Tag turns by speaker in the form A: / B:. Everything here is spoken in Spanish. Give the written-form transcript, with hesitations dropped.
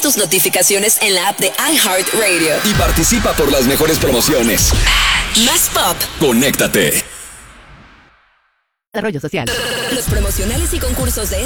A: tus notificaciones en la app de iHeartRadio.
B: Y participa por las mejores promociones.
A: Más pop.
B: Conéctate.
C: Desarrollo social.
A: Los promocionales y concursos de